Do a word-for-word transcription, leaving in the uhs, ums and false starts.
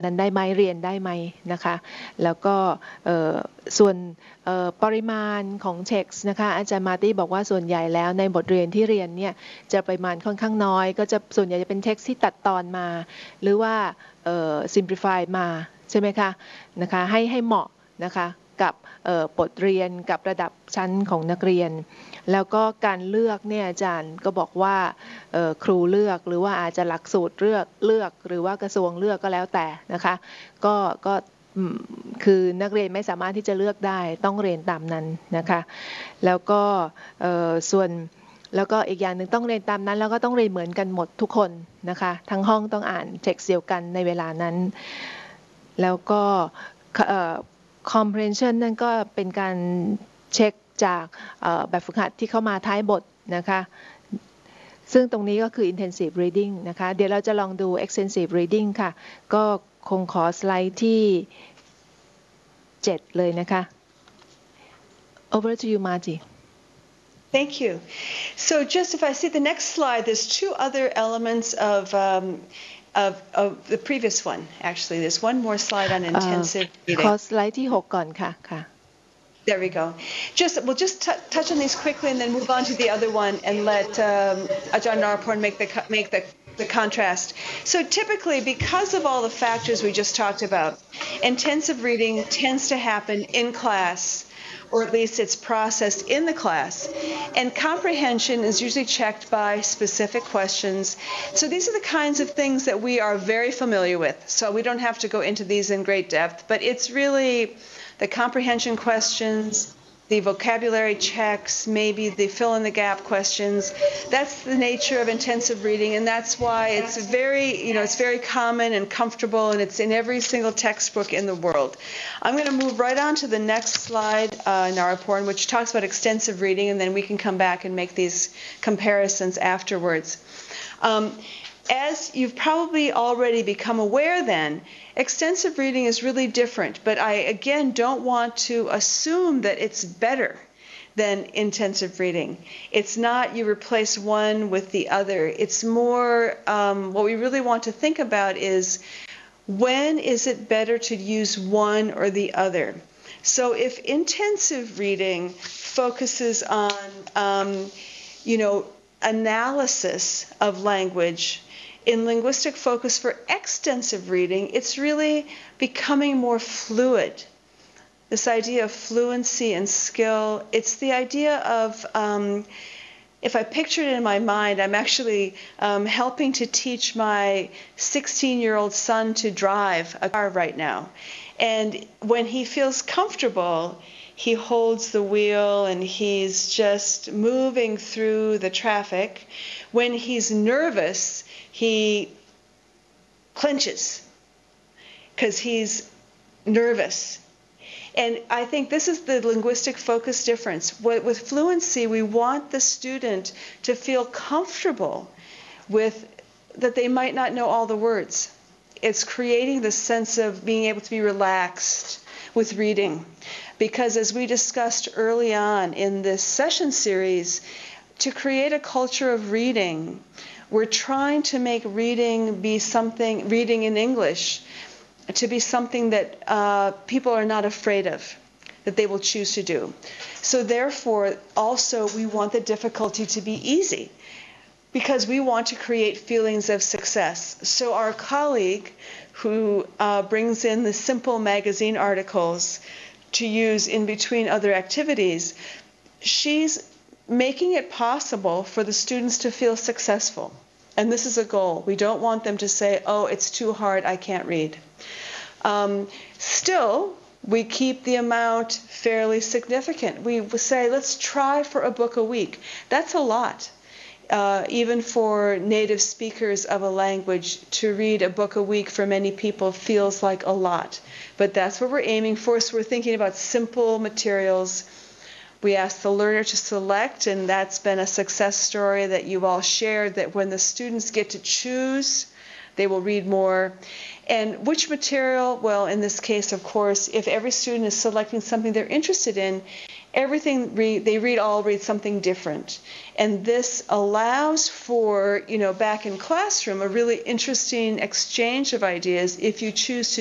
นั้นได้ไหมเรียนได้ไหมนะคะแล้วก็ส่วนปริมาณของเท็กซ์นะคะอาจารย์มาร์ตี้บอกว่าส่วนใหญ่แล้วในบทเรียนที่เรียนเนี่ยจะปริมาณค่อนข้างน้อยก็จะส่วนใหญ่จะเป็นเท็กซ์ที่ตัดตอนมาหรือว่า simplify มาใช่ไหมคะนะคะให้ให้เหมาะนะคะกับบทเรียนกับระดับชั้นของนักเรียนแล้วก็การเลือกเนี่ยอาจารย์ก็บอกว่าครูเลือกหรือว่าอาจจะหลักสูตรเลือกเลือกหรือว่ากระทรวงเลือกก็แล้วแต่นะคะก็ก็คือนักเรียนไม่สามารถที่จะเลือกได้ต้องเรียนตามนั้นนะคะแล้วก็ส่วนแล้วก็อีกอย่างหนึ่งต้องเรียนตามนั้นแล้วก็ต้องเรียนเหมือนกันหมดทุกคนนะคะทั้งห้องต้องอ่านเท็กซ์เดียวกันในเวลานั้นแล้วก็comprehension นั่นก็เป็นการเช็คจากแบบฝึกหัดที่เข้ามาท้ายบทนะคะซึ่งตรงนี้ก็คือ intensive reading นะคะเดี๋ยวเราจะลองดู extensive reading ค่ะก็คงขอสไลด์ที่เจ็ดเลยนะคะ over to you Margie. Thank you. So just if I see the next slide, there's two other elements of um, Of, of the previous one, actually. There's one more slide on intensive reading. ขอสไลด์ที่หกก่อนค่ะค่ะ There we go. Just we'll just touch on these quickly and then move on to the other one and let um, Ajahn Naraporn make the make the the contrast. So typically, because of all the factors we just talked about, intensive reading tends to happen in class, or at least it's processed in the class. And comprehension is usually checked by specific questions. So these are the kinds of things that we are very familiar with. So we don't have to go into these in great depth, but it's really the comprehension questions, the vocabulary checks, maybe the fill-in-the-gap questions. That's the nature of intensive reading, and that's why it's very, you know, it's very common and comfortable, and it's in every single textbook in the world. I'm going to move right on to the next slide, uh, Naraporn, which talks about extensive reading, and then we can come back and make these comparisons afterwards. Um, As you've probably already become aware then, extensive reading is really different, but I again don't want to assume that it's better than intensive reading. It's not you replace one with the other. It's more um, what we really want to think about is when is it better to use one or the other? So if intensive reading focuses on, um, you know, analysis of language, in linguistic focus for extensive reading, it's really becoming more fluid. This idea of fluency and skill, it's the idea of, um, if I picture it in my mind, I'm actually um, helping to teach my sixteen-year-old son to drive a car right now. And when he feels comfortable, he holds the wheel and he's just moving through the traffic. When he's nervous, he clenches because he's nervous. And I think this is the linguistic focus difference. With fluency, we want the student to feel comfortable with that they might not know all the words. It's creating the sense of being able to be relaxed with reading. Because as we discussed early on in this session series, to create a culture of reading, we're trying to make reading be something, reading in English, to be something that uh, people are not afraid of, that they will choose to do. So therefore, also, we want the difficulty to be easy because we want to create feelings of success. So our colleague who uh, brings in the simple magazine articles to use in between other activities, she's making it possible for the students to feel successful. And this is a goal. We don't want them to say, oh, it's too hard, I can't read. Um, still, we keep the amount fairly significant. We say, let's try for a book a week. That's a lot. Uh, even for native speakers of a language, to read a book a week for many people feels like a lot. But that's what we're aiming for. So we're thinking about simple materials. We ask the learner to select, and that's been a success story that you all shared, that when the students get to choose, they will read more. And which material? Well, in this case, of course, if every student is selecting something they're interested in, everything read, they read all read something different. And this allows for, you know, back in classroom, a really interesting exchange of ideas if you choose to